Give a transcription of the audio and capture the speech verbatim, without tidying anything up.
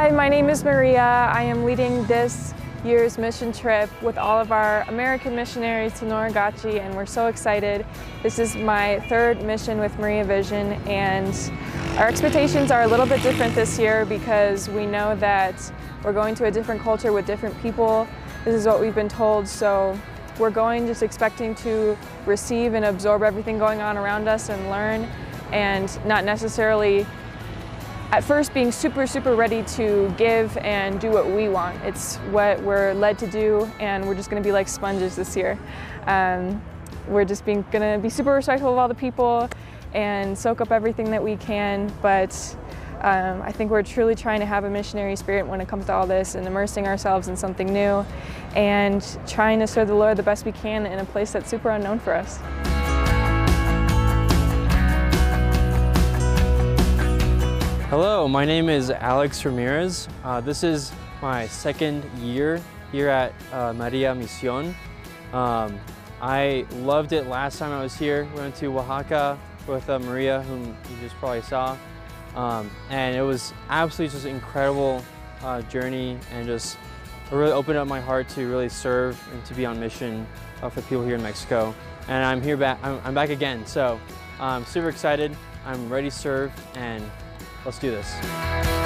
Hi, my name is Maria. I am leading this year's mission trip with all of our American missionaries to Noragachi, and we're so excited. This is my third mission with Maria Vision, and our expectations are a little bit different this year because we know that we're going to a different culture with different people. This is what we've been told, so we're going just expecting to receive and absorb everything going on around us and learn, and not necessarily at first being super, super ready to give and do what we want. It's what we're led to do, and we're just gonna be like sponges this year. Um, we're just being, gonna be super respectful of all the people and soak up everything that we can, but um, I think we're truly trying to have a missionary spirit when it comes to all this and immersing ourselves in something new and trying to serve the Lord the best we can in a place that's super unknown for us. Hello, my name is Alex Ramirez. Uh, this is my second year here at uh, Maria Misión. Um, I loved it last time I was here. We went to Oaxaca with uh, Maria, whom you just probably saw. Um, and it was absolutely just an incredible uh, journey, and just it really opened up my heart to really serve and to be on mission uh, for people here in Mexico. And I'm here back, I'm, I'm back again. So I'm super excited. I'm ready to serve, and let's do this.